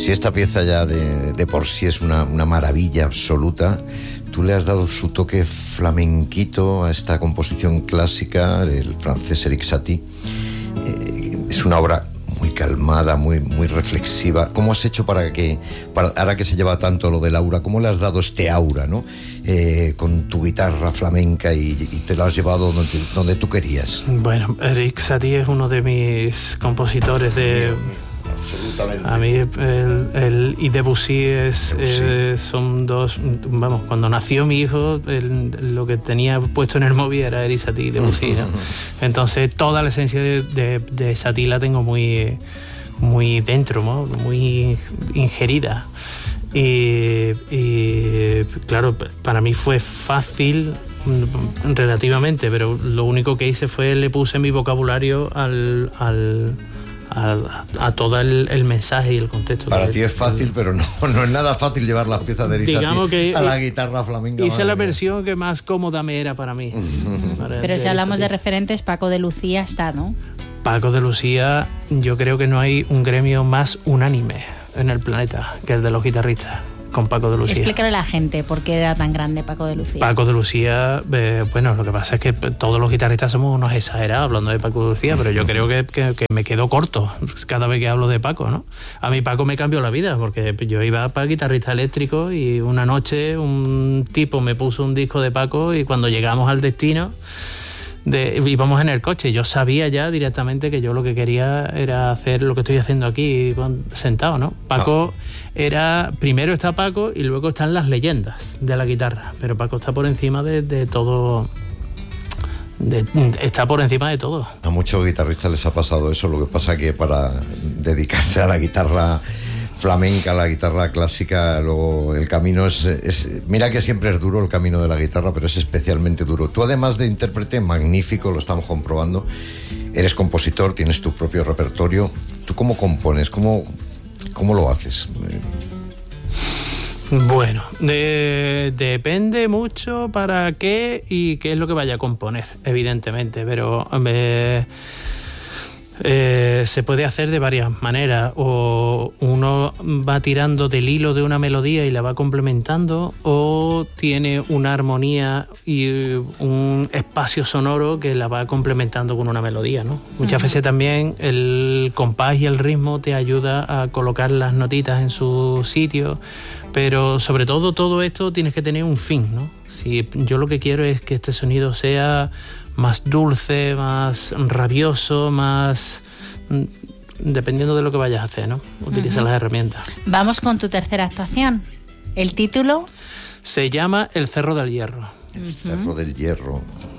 Si esta pieza ya de por sí es una maravilla absoluta, tú le has dado su toque flamenquito a esta composición clásica del francés Erik Satie. Es una obra muy calmada, muy reflexiva. ¿Cómo has hecho para ahora que se lleva tanto lo del aura, cómo le has dado este aura, ¿no? Con tu guitarra flamenca y te lo has llevado donde tú querías? Bueno, Erik Satie es uno de mis compositores de... Absolutamente. A mí él y Debussy son dos... Vamos, cuando nació mi hijo, lo que tenía puesto en el móvil era Erik Satie y Debussy, ¿no? Entonces toda la esencia de Satie la tengo muy dentro, ¿no? Muy ingerida. Y claro, para mí fue fácil relativamente, pero lo único que hice fue le puse mi vocabulario a todo el mensaje y el contexto. Para ti es fácil, pero no es nada fácil llevar las piezas de Erik Satie a la guitarra flamenca. Hice la versión que más cómoda me era para mí. Pero si hablamos de referentes, Paco de Lucía está, ¿no? Paco de Lucía, yo creo que no hay un gremio más unánime en el planeta que el de los guitarristas, con Paco de Lucía. Explícale a la gente por qué era tan grande Paco de Lucía. Paco de Lucía, bueno, lo que pasa es que todos los guitarristas somos unos exagerados hablando de Paco de Lucía, pero yo creo que me quedo corto cada vez que hablo de Paco, ¿no? A mí Paco me cambió la vida, porque yo iba para guitarrista eléctrico y una noche un tipo me puso un disco de Paco y cuando llegamos al destino... íbamos en el coche, yo sabía ya directamente que yo lo que quería era hacer lo que estoy haciendo aquí sentado, ¿no? Paco primero está Paco y luego están las leyendas de la guitarra, pero Paco está por encima de todo, está por encima de todo. A muchos guitarristas les ha pasado eso, lo que pasa que para dedicarse a la guitarra flamenca, la guitarra clásica, luego el camino es mira que siempre es duro el camino de la guitarra, pero es especialmente duro. Tú, además de intérprete, magnífico, lo estamos comprobando, eres compositor, tienes tu propio repertorio. ¿Tú cómo compones? ¿Cómo lo haces? Bueno, depende mucho para qué y qué es lo que vaya a componer, evidentemente, pero... se puede hacer de varias maneras, o uno va tirando del hilo de una melodía y la va complementando, o tiene una armonía y un espacio sonoro que la va complementando con una melodía, ¿no? Muchas veces también el compás y el ritmo te ayuda a colocar las notitas en su sitio, pero sobre todo esto tienes que tener un fin, ¿no? Si yo lo que quiero es que este sonido sea más dulce, más rabioso, más... dependiendo de lo que vayas a hacer, ¿no? Utiliza las herramientas. Vamos con tu tercera actuación. ¿El título? Se llama El Cerro del Hierro. El Cerro del Hierro.